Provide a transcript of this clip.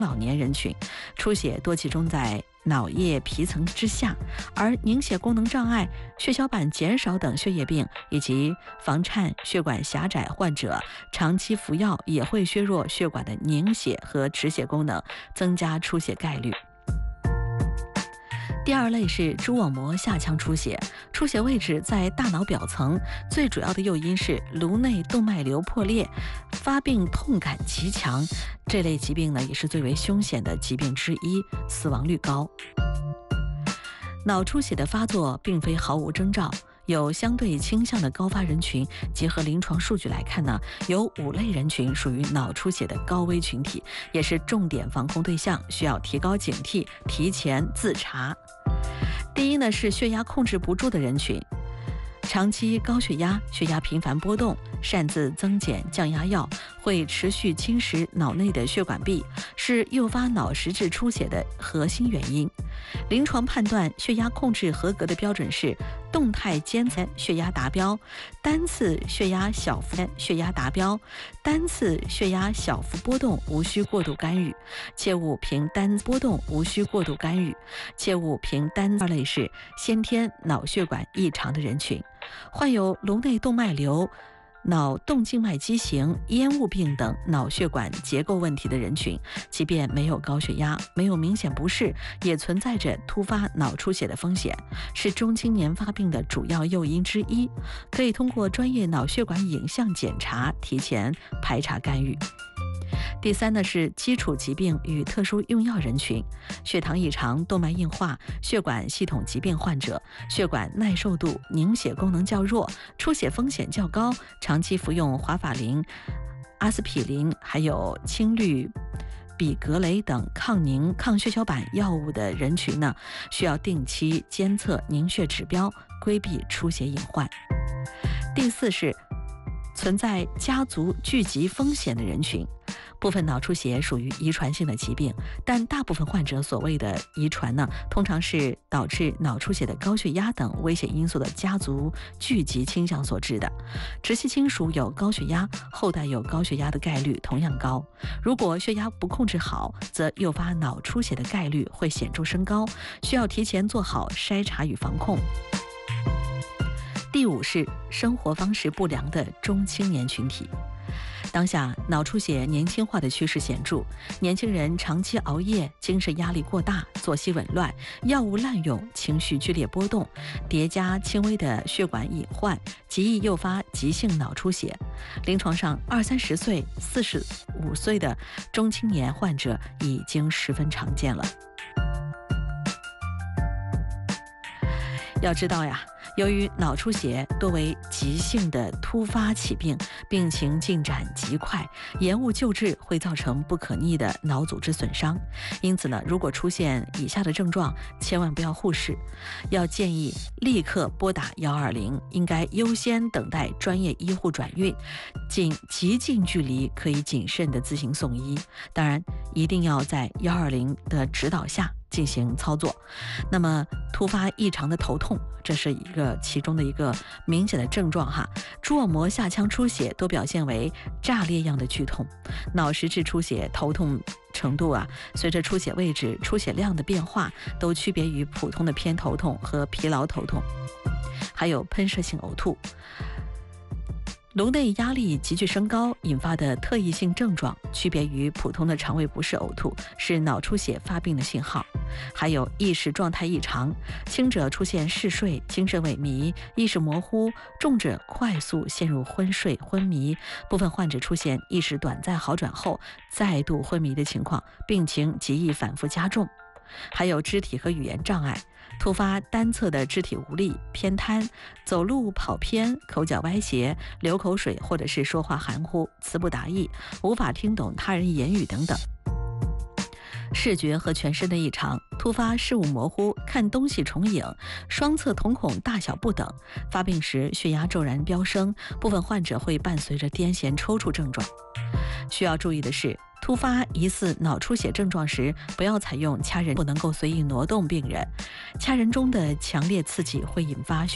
老年人群，出血多集中在脑叶皮层之下，而凝血功能障碍、血小板减少等血液病以及房颤、血管狭窄患者长期服药也会削弱血管的凝血和止血功能，增加出血概率。第二类是蛛网膜下腔出血，出血位置在大脑表层，最主要的诱因是颅内动脉瘤破裂，发病痛感极强。这类疾病呢，也是最为凶险的疾病之一，死亡率高。脑出血的发作并非毫无征兆，有相对倾向的高发人群。结合临床数据来看呢，有5类人群属于脑出血的高危群体，也是重点防控对象，需要提高警惕，提前自查。第一呢，是血压控制不住的人群，长期高血压、血压频繁波动，擅自增减降压药，会持续侵蚀脑内的血管壁，是诱发脑实质出血的核心原因。临床判断血压控制合格的标准是动态监测血压达标，单次血压小幅血压达标，单次血压小幅波动无需过度干预，切勿凭单波动无需过度干预，切勿凭单。二类是先天脑血管异常的人群，患有颅内动脉瘤、脑动静脉畸形、烟雾病等脑血管结构问题的人群，即便没有高血压，没有明显不适，也存在着突发脑出血的风险，是中青年发病的主要诱因之一，可以通过专业脑血管影像检查提前排查干预。第三呢，是基础疾病与特殊用药人群，血糖异常、动脉硬化、血管系统疾病患者，血管耐受度、凝血功能较弱，出血风险较高，长期服用华法林、阿司匹林还有青氯吡格雷等抗凝抗血小板药物的人群呢，需要定期监测凝血指标，规避出血隐患。第四是存在家族聚集风险的人群，部分脑出血属于遗传性的疾病，但大部分患者所谓的遗传呢，通常是导致脑出血的高血压等危险因素的家族聚集倾向所致的。直系亲属有高血压，后代有高血压的概率同样高。如果血压不控制好，则诱发脑出血的概率会显著升高，需要提前做好筛查与防控。第五是生活方式不良的中青年群体。当下脑出血年轻化的趋势显著，年轻人长期熬夜，精神压力过大，作息紊乱，药物滥用，情绪剧烈波动，叠加轻微的血管隐患，极易诱发急性脑出血。临床上20-30岁、45岁的中青年患者已经十分常见了。要知道呀，由于脑出血多为急性的突发起病，病情进展极快，延误救治会造成不可逆的脑组织损伤。因此呢，如果出现以下的症状，千万不要忽视，要建议立刻拨打120，应该优先等待专业医护转运，仅极近距离可以谨慎的自行送医，当然一定要在120的指导下进行操作。那么突发异常的头痛，这是其中的一个明显的症状哈。蛛网膜下腔出血多表现为炸裂样的剧痛，脑实质出血头痛程度随着出血位置、出血量的变化，都区别于普通的偏头痛和疲劳头痛。还有喷射性呕吐，颅内压力急剧升高引发的特异性症状，区别于普通的肠胃不适呕吐，是脑出血发病的信号。还有意识状态异常，轻者出现嗜睡、精神萎靡、意识模糊，重者快速陷入昏睡、昏迷，部分患者出现意识短暂好转后再度昏迷的情况，病情极易反复加重。还有肢体和语言障碍，突发单侧的肢体无力、偏瘫、走路跑偏、口角歪斜、流口水，或者是说话含糊、词不达意、无法听懂他人言语等等。视觉和全身的异常，突发视物模糊、看东西重影，双侧瞳孔大小不等，发病时血压骤然飙升，部分患者会伴随着癫痫抽搐症状。需要注意的是，突发疑似脑出血症状时，不要采用掐人，不能够随意挪动病人，掐人中的强烈刺激会引发